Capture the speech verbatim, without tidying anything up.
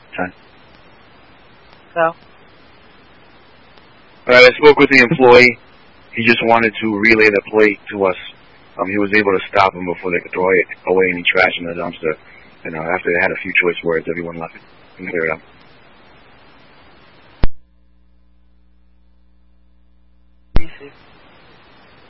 Ten. So? All right, I spoke with the employee. He just wanted to relay the plate to us. Um, he was able to stop him before they could throw away any trash in the dumpster. You know, after they had a few choice words, everyone left and cleared up.